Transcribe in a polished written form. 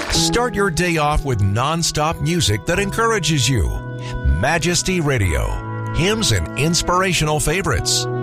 Start your day off with non-stop music that encourages you. Majesty Radio. Hymns and inspirational favorites.